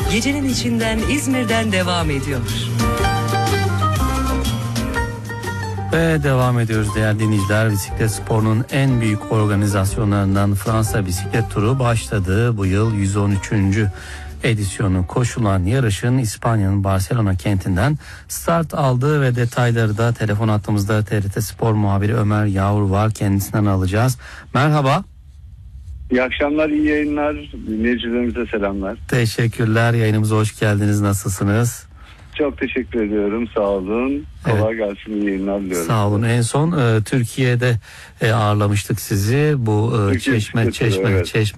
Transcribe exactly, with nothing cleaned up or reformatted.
gecenin içinden İzmir'den devam ediyor. Ve devam ediyoruz değerli dinleyiciler. Bisiklet sporunun en büyük organizasyonlarından Fransa Bisiklet Turu başladı. Bu yıl yüz on üçüncü edisyonu koşulan yarışın İspanya'nın Barcelona kentinden start aldığı ve detayları da telefon hattımızda T R T Spor muhabiri Ömer Yağur var. Kendisinden alacağız. Merhaba. İyi akşamlar, iyi yayınlar. Dinleyicilerimize selamlar. Teşekkürler. Yayınımıza hoş geldiniz. Nasılsınız? Çok teşekkür ediyorum. Sağ olun. Kolay evet. gelsin. İyi yayınlar diliyorum. Sağ olun. En son e, Türkiye'de e, ağırlamıştık sizi. Bu e, Türkiye Çeşme Çeşme evet. Çeşme